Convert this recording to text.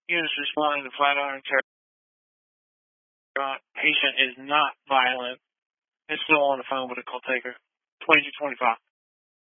Units responding to Flatiron Terror. Patient is not violent. Is still on the phone with a call taker. 2225.